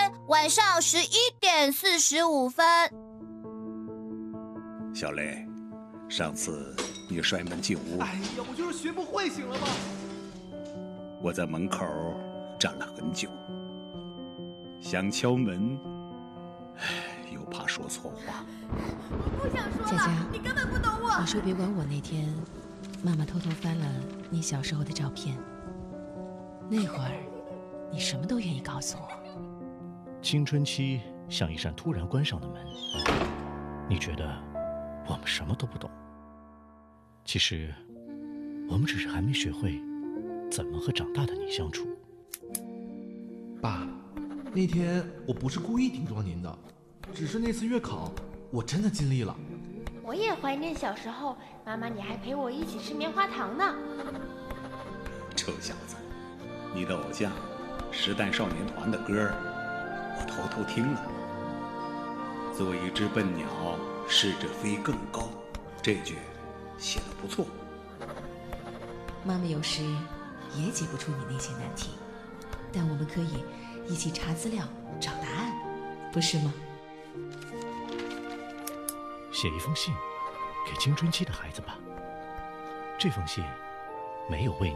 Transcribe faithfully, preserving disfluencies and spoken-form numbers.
晚上十一点四十五分。 小雷，上次你摔门进屋， 哎呀，我就是学不会，行了吗？ 我在门口站了很久，想敲门，又怕说错话。 我不想说了， 佳佳， 你根本不懂我。 你说别管我那天，妈妈偷偷翻了你小时候的照片。那会儿，你什么都愿意告诉我。 青春期像一扇突然关上的门，你觉得我们什么都不懂，其实我们只是还没学会怎么和长大的你相处。 爸，那天我不是故意顶撞您的，只是那次月考我真的尽力了。 我也怀念小时候，妈妈你还陪我一起吃棉花糖呢。 臭小子，你的偶像时代少年团的歌我偷偷听了。做一只笨鸟，试着飞更高，这句写得不错。 妈妈有时也解不出你那些难题，但我们可以一起查资料找答案，不是吗？ 写一封信给青春期的孩子吧，这封信没有为